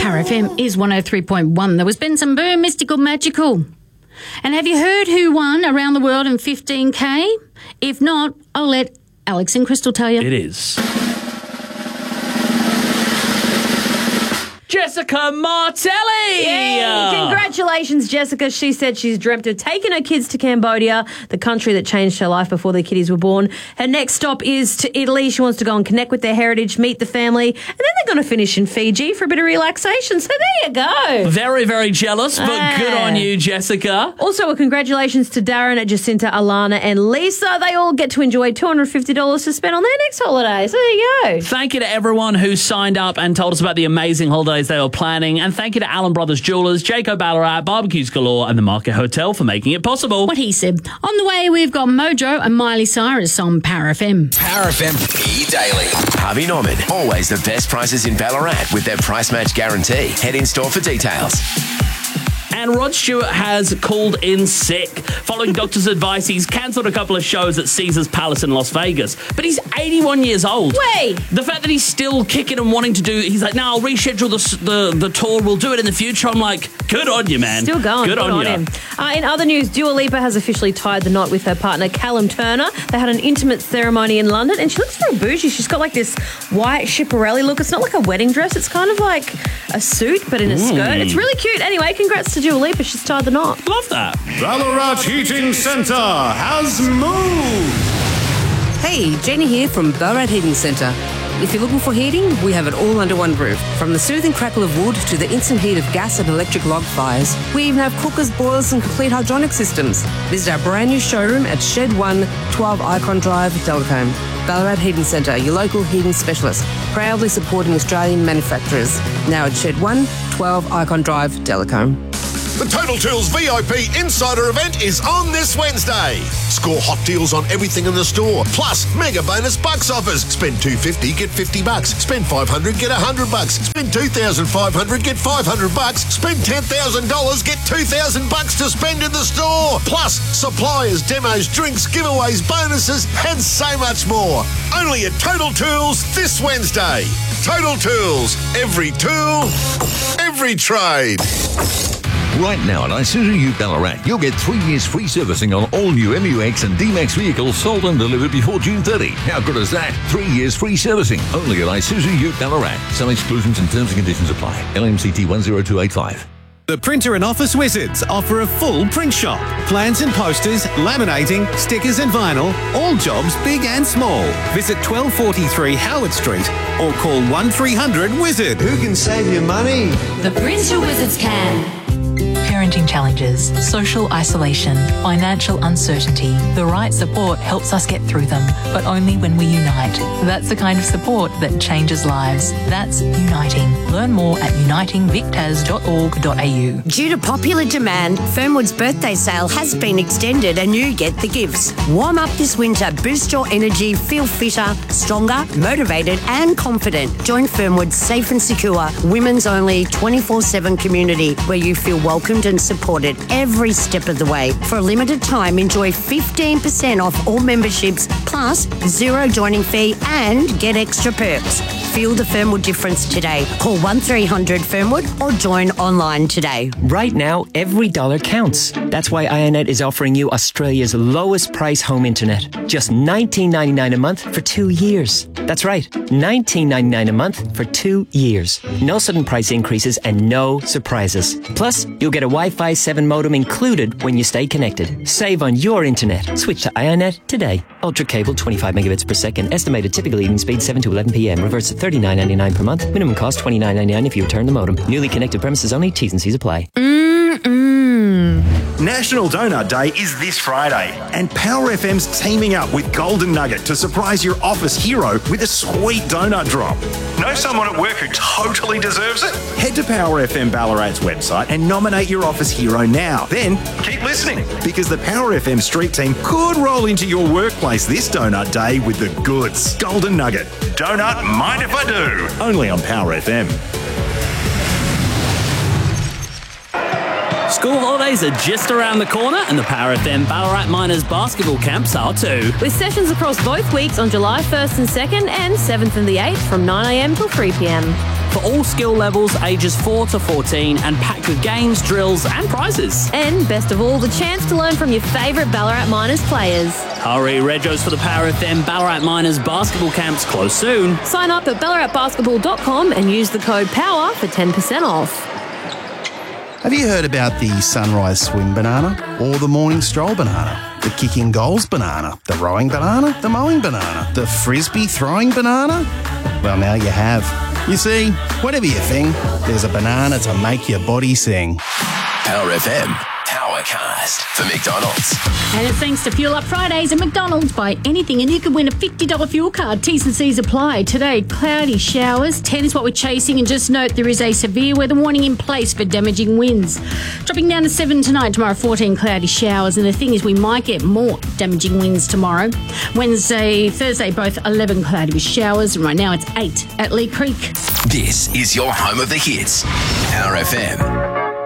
Power FM is 103.1. There was Benson Boom, Mystical Magical. And have you heard who won around the world in 15K? If not, I'll let Alex and Crystal tell you. It is Jessica Martelli! Yay! Congratulations, Jessica. She said she's dreamt of taking her kids to Cambodia, the country that changed her life before their kiddies were born. Her next stop is to Italy. She wants to go and connect with their heritage, meet the family, and then they're going to finish in Fiji for a bit of relaxation. So there you go. Very, very jealous, but good on you, Jessica. Also, congratulations to Darren, Jacinta, Alana, and Lisa. They all get to enjoy $250 to spend on their next holiday. So there you go. Thank you to everyone who signed up and told us about the amazing holidays they were planning. And thank you to Allen Brothers Jewelers, Jayco Ballarat, Barbecues Galore, and the Market Hotel for making it possible. What he said. On the way, we've got Mojo and Miley Cyrus on Power FM. Power FM E-Daily. Harvey Norman. Always the best prices in Ballarat with their price match guarantee. Head in store for details. And Rod Stewart has called in sick. Following doctor's advice, he's cancelled a couple of shows at Caesars Palace in Las Vegas. But he's 81 years old. Wait! The fact that he's still kicking and wanting to do... He's like, no, I'll reschedule the tour. We'll do it in the future. I'm like, good on you, man. Still going. Good on you. Him. In other news, Dua Lipa has officially tied the knot with her partner, Callum Turner. They had an intimate ceremony in London, and she looks very bougie. She's got like this white Schiaparelli look. It's not like a wedding dress. It's kind of like a suit, but in a skirt. It's really cute. Anyway, congrats to Dua Lipa. She's tied the knot. Love that. Ballarat Heating Centre has moved. Hey, Jenny here from Ballarat Heating Centre. If you're looking for heating, we have it all under one roof. From the soothing crackle of wood to the instant heat of gas and electric log fires, we even have cookers, boilers and complete hydronic systems. Visit our brand new showroom at Shed 1, 12 Icon Drive, Delcombe. Ballarat Heating Centre, your local heating specialist, proudly supporting Australian manufacturers. Now at Shed 1, 12 Icon Drive, Delcombe. The Total Tools VIP Insider event is on this Wednesday. Score hot deals on everything in the store, plus mega bonus bucks offers. Spend $250, get $50. Spend $500, get $100. Spend $2,500, get $500. Spend $10,000, get $2,000 to spend in the store. Plus suppliers, demos, drinks, giveaways, bonuses, and so much more. Only at Total Tools this Wednesday. Total Tools. Every tool, every trade. Right now at Isuzu Ute Ballarat, you'll get 3 years free servicing on all new MUX and D-Max vehicles sold and delivered before June 30. How good is that? 3 years free servicing only at Isuzu Ute Ballarat. Some exclusions and terms and conditions apply. LMCT 10285. The Printer and Office Wizards offer a full print shop. Plans and posters, laminating, stickers and vinyl, all jobs big and small. Visit 1243 Howard Street or call 1300-WIZARD. Who can save you money? The Printer Wizards can. Parenting challenges, social isolation, financial uncertainty. The right support helps us get through them, but only when we unite. That's the kind of support that changes lives. That's Uniting. Learn more at unitingvictas.org.au. Due to popular demand, Fernwood's birthday sale has been extended and you get the gifts. Warm up this winter, boost your energy, feel fitter, stronger, motivated and confident. Join Fernwood's safe and secure, women's only 24/7 community where you feel welcomed and supported every step of the way. For a limited time, enjoy 15% off all memberships plus zero joining fee and get extra perks. Feel the Fernwood difference today. Call 1300-FERNWOOD or join online today. Right now, every dollar counts. That's why Ionet is offering you Australia's lowest price home internet. Just $19.99 a month for 2 years. That's right, $19.99 a month for 2 years. No sudden price increases and no surprises. Plus, you'll get a Wi-Fi 7 modem included when you stay connected. Save on your internet. Switch to Ionet today. Ultra cable 25 megabits per second. Estimated typical evening speed 7 to 11 p.m. Reverse at $39.99 per month. Minimum cost $29.99 if you return the modem. Newly connected premises only. T's and C's apply. National Donut Day is this Friday, and Power FM's teaming up with Golden Nugget to surprise your office hero with a sweet donut drop. Know someone at work who totally deserves it? Head to Power FM Ballarat's website and nominate your office hero now. Then keep listening, because the Power FM street team could roll into your workplace this Donut Day with the goods. Golden Nugget. Donut, mind if I do? Only on Power FM. School holidays are just around the corner and the Power FM Ballarat Miners basketball camps are too. With sessions across both weeks on July 1st and 2nd and 7th and the 8th from 9am till 3pm. for all skill levels, ages 4 to 14, and packed with games, drills, and prizes. And best of all, the chance to learn from your favourite Ballarat Miners players. Hurry, Regos for the Power FM Ballarat Miners basketball camps close soon. Sign up at ballaratbasketball.com and use the code POWER for 10% off. Have you heard about the sunrise swim banana or the morning stroll banana? The kicking goals banana, the rowing banana, the mowing banana, the frisbee throwing banana? Well, now you have. You see, whatever you think, there's a banana to make your body sing. Power FM, Powercast for McDonald's. And it's thanks to Fuel Up Fridays at McDonald's. Buy anything and you can win a $50 fuel card. T's and C's apply. Today, cloudy showers. 10 is what we're chasing. And just note there is a severe weather warning in place for damaging winds. Dropping down to 7 tonight. Tomorrow, 14 cloudy showers. And the thing is, we might get more damaging winds tomorrow. Wednesday, Thursday, both 11 cloudy with showers. And right now it's 8 at Lee Creek. This is your home of the hits. Power FM.